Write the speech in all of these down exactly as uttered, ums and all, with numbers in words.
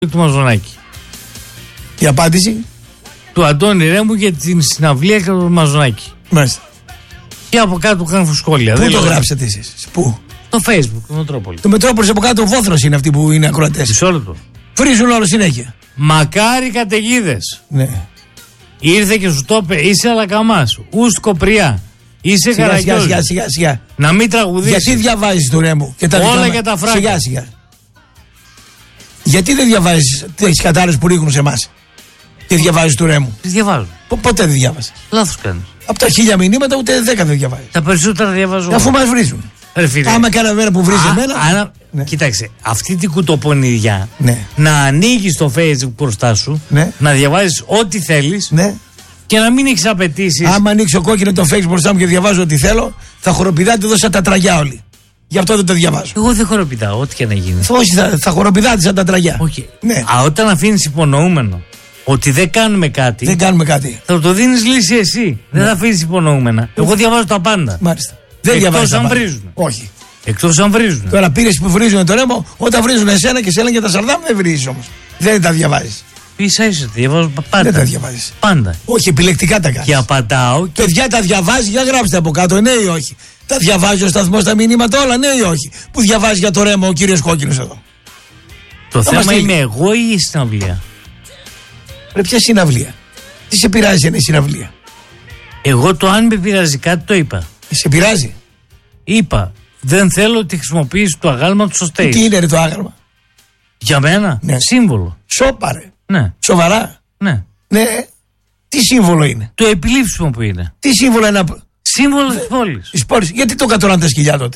του Μαζονάκη. Η απάντηση του Αντώνη Ρέμου για την συναυλία και του Μαζονάκη. Μάλιστα. Και από κάτω κάνουν σχόλια. Πού το γράψατε εσείς? Πού? Το Facebook του Μετρόπολη. Το Μετρόπολη από κάτω, ο Βόθρος είναι αυτοί που είναι ακροατές. Μισό λεπτό. Βρίζουν όλο συνέχεια. Μακάρι καταιγίδες. Ναι. Ήρθε και σου το είπε, είσαι Αλακαμάς, Ουστ Κοπριά, είσαι Καραγιώζης. Σιγά, σιγά, σιγά. Να μην τραγουδήσεις. Γιατί διαβάζεις του Ρέμου και τα όλα δικαιώματα. για τα φράγκα. Σιγά, σιγά. Γιατί δεν διαβάζεις τις κατάρρες που ρίχνουν σε εμάς και διαβάζεις του Ρέμου? Τι διαβάζω. Πο- ποτέ δεν διάβασες. Λάθος κάνεις. Από τα χίλια μηνύματα ούτε δέκα δεν διαβάζεις. Τα περισσότερα διαβάζω. Αφού μας βρίζουν. Ρε φίλε. Άμα κάνα μέρα που βρίζει εμένα. Άρα, Ναι. κοίταξε, αυτή την κουτοπονιδιά Ναι. να ανοίγεις το Facebook μπροστά σου, Ναι. να διαβάζεις ό,τι θέλεις Ναι. και να μην έχεις απαιτήσεις. Άμα ανοίξω κόκκινο το Facebook μπροστά μου και διαβάζω ό,τι θέλω, θα χοροπηδάτε εδώ σαν τα τραγιά όλοι. Γι' αυτό δεν το διαβάζω. Εγώ δεν χοροπηδάω, ό,τι και να γίνει. Όχι, θα, θα χοροπηδάτε σαν τα τραγιά. Όχι. Ναι. Α, όταν αφήνεις υπονοούμενο ότι δεν κάνουμε κάτι, Δεν κάνουμε κάτι. θα το δίνεις λύση εσύ. Δεν θα αφήνεις υπονοούμενα. Εγώ διαβάζω τα πάντα. Μάλιστα. Δεν Εκτός διαβάζεις. αν τα πάντα. βρίζουν. Όχι. Εκτός αν βρίζουν. Τώρα πήρε που βρίζουν το Ρέμο, όταν βρίζουν εσένα και σε λένε για τα Σαρδάμ δεν βρίζει όμως. Δεν τα διαβάζει. Ίσα ίσα, διαβάζω πάντα. Δεν τα διαβάζει. Πάντα. Όχι, επιλεκτικά τα κάνει. Και απαντάω και Παιδιά τα διαβάζει, για γράψτε από κάτω, ναι ή όχι. Τα διαβάζει ο σταθμός τα μηνύματα όλα, ναι ή όχι. Που διαβάζει για το Ρέμο ο κύριος Κόκκινος εδώ. το θα θέμα μας είμαι στείλει. εγώ ή η συναυλία. Ρε, ποια συναυλία? Τι σε πειράζει είναι η συναυλία? Εγώ το αν με πειράζει κάτι το είπα. Σε πειράζει? Είπα, δεν θέλω τη χρησιμοποίηση του αγάλματος στο stage. Τι είναι ρε το άγαλμα? Για μένα, Ναι. σύμβολο. Σόπα ρε. Ναι, Σοβαρά? ναι. Ναι. Τι σύμβολο είναι? Το επιλήψιμο που είναι. Τι σύμβολο είναι από Σύμβολο της πόλης. τις πόλεις? Γιατί το κατοράνε τα σκυλιά τότε?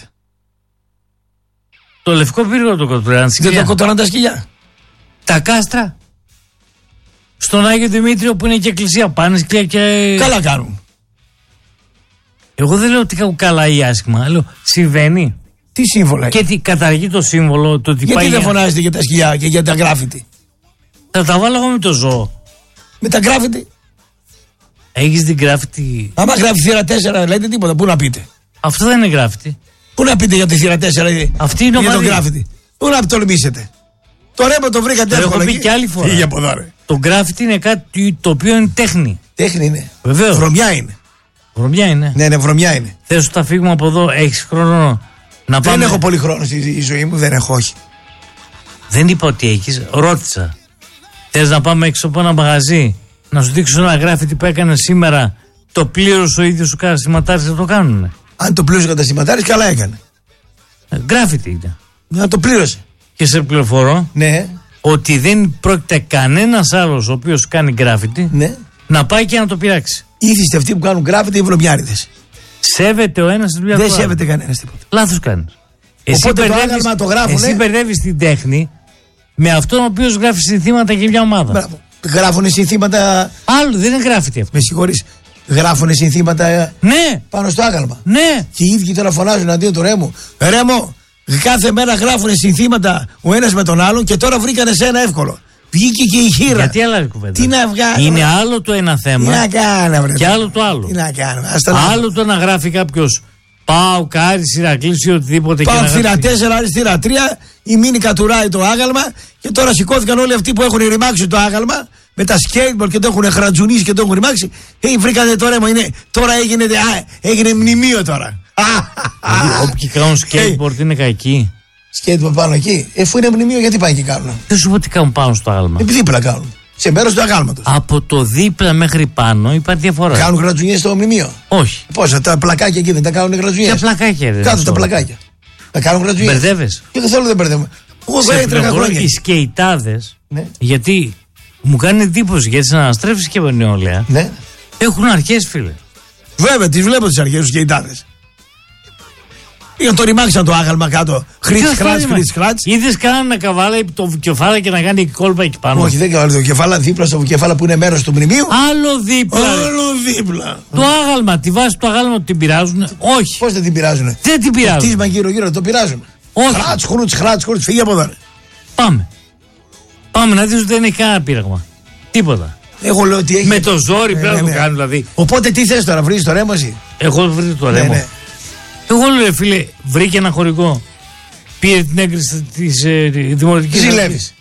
Το λευκό πύργο το κατουράνε. Δεν το κατοράνε τα σκυλιά? Τα κάστρα. Στον Άγιο Δημήτριο που είναι και εκκλησία. Πάνε σκυλιά και. Καλά κάνουν. Εγώ δεν λέω ότι κάνω καλά ή άσχημα. Λέω συμβαίνει. Τι σύμβολο είναι? Και τι καταργεί το σύμβολο. Το ότι Γιατί πάει δεν για- φωνάζετε για τα σκυλιά και για τα γκράφιτι? Θα τα βάλω εγώ με το ζώο. Με τα γκράφιτι. Έχεις την γκράφιτι. Άμα γράφει θύρα τέσσερα, λέτε τίποτα. Πού να πείτε? Αυτό δεν είναι γκράφιτι. Πού να πείτε για τη θύρα τέσσερα ή Αυτή είναι για το ομαδή. γκράφιτι? Πού να τολμήσετε? Το Ρέμο το βρήκατε Το έχω εύκολα. πει εκεί. και άλλη φορά. Φύγε από εδώ ρε. Το γκράφιτι είναι κάτι το οποίο είναι τέχνη. Τέχνη είναι. Βεβαίως. Βρωμιά είναι. Βρωμιά είναι. Ναι, ναι, βρωμιά είναι. Θες να φύγουμε από εδώ, έχεις χρόνο να πάμε. Δεν έχω πολύ χρόνο στη η ζωή μου, δεν έχω, όχι. Δεν είπα ότι έχεις, ρώτησα. Θες να πάμε έξω από ένα μαγαζί, να σου δείξω ένα γράφιτι που έκανε σήμερα, το πλήρωσε ο ίδιος ο καταστηματάρης, θα το κάνουνε. Αν το πλήρωσε ο καταστηματάρης, καλά έκανε. Ε, Γράφιτι είναι. Να το πλήρωσε. Και σε πληροφορώ Ναι, ότι δεν πρόκειται κανένας άλλος ο οποίος κάνει γράφιτι ναι. να πάει και να το πειράξει. Ήθιστε αυτοί που κάνουν γκράφιτι οι βρωμιάριδες. Σέβεται ο ένας τη δουλειά Δεν του άλλου. σέβεται κανένα τίποτα. Λάθος κάνεις. Οπότε το άγαλμα το γράφουνε. Εσύ μπερδεύεις την τέχνη με αυτόν ο οποίος γράφει συνθήματα για μια ομάδα. Μπράβο. Γράφουνε συνθήματα. Άλλο δεν είναι γράφιτι αυτό. Με συγχωρείς. Γράφουνε συνθήματα Ναι, πάνω στο άγαλμα. ναι. Και οι ίδιοι τώρα φωνάζουν αντίον του Ρέμου. Ρέμο, κάθε μέρα γράφουνε συνθήματα ο ένας με τον άλλον και τώρα βρήκανε σε ένα εύκολο. Βγήκε και η χείρα. Γιατί άλλα κουβέντα. Τι να βγάλω. Είναι άλλο το ένα Τι θέμα να κάνω, βρε. και άλλο το άλλο. Τι να κάνω. Ας τα Άλλο το να γράφει κάποιο Πάω, Κάρι, Ηρακλής ή οτιδήποτε. Πάω και να θύρα γράφει. τέσσερα, άλλη θύρα τρία. Η μήνυ κατουράει το άγαλμα και τώρα σηκώθηκαν όλοι αυτοί που έχουν ρημάξει το άγαλμα με τα skateboard και το έχουν χρατζουνίσει και το έχουν ρημάξει. Ε, βρήκατε το Ρέμο. Είναι, τώρα έγινε, α, έγινε μνημείο τώρα. Δηλαδή, όποιοι κάνουν skateboard είναι κακοί. Skateboard πάνω εκεί. Εφού είναι μνημείο, γιατί πάνε και κάνουν. Δεν σου πω τι κάνουν πάνω στο άγαλμα. Επειδή δίπλα κάνουν. Σε μέρο του αγάλματο. Από το δίπλα μέχρι πάνω υπάρχει διαφορά. Κάνουν γρατζουνιές στο μνημείο. Όχι. Πόσα, τα πλακάκια εκεί δεν τα κάνουν γρατζουνιές. Για πλακάκια ρε. Κάτω αυτό. τα πλακάκια. Τα κάνουν γρατζουνιές. Μπερδεύεσαι. Και δεν θέλω δεν μπερδεύω. Εγώ Σε δεν έτρεχα πληροφορώ, χρόνια. οι σκεϊτάδες, Ναι. γιατί μου κάνει εντύπωση γιατί σε αναστρέφεις και νεολαία, Ναι. έχουν αρχές φίλε. Βέβαια, τις βλέπω τις αρχές τους και οι τάδες. Είχαν το ρημάξαν το άγαλμα κάτω. Χρήτς, Ποιος χράτς, το χρήτς, χράτς. Είδες κανέναν να καβάλει το κεφάλα και να κάνει κόλπα εκεί πάνω. Όχι, δεν κάνω το κεφάλα δίπλα στο κεφάλα που είναι μέρος του μνημείου. Άλλο δίπλα. ρε. Όλο δίπλα. Το άγαλμα, τη βάση του άγαλμα την πειράζουν. Όχι. Πώς δεν την πειράζουνε. Δεν την Το πειράζουν. κτίσμα γύρω-γύρω το πειράζουν. Όχι. Χράτς, χρούτς, χράτς, χρούτς. Φύγε από εδώ. ρε. Πάμε. Πάμε να δεις ότι δεν έχει κανένα πείραγμα. Τίποτα. Εγώ λέω ότι έχει. Με το ζόρι Ναι, πρέπει να ναι, το ναι. κάνουν δηλαδή. Οπότε τι θες τώρα, βρίζεις το Ρέμο εσύ. Εγώ βρήκα το Ναι, ρέμο. ναι. Εγώ λέω ρε φίλε, βρήκε ένα χωρικό. Πήρε την έγκριση τη ε, δημοτική. Ζηλεύεις.